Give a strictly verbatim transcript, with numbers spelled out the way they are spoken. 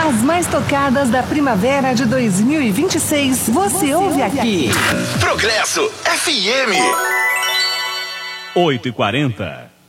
As mais tocadas da primavera de dois mil e vinte e seis, você, você ouve aqui. Progresso F M. oito e quarenta.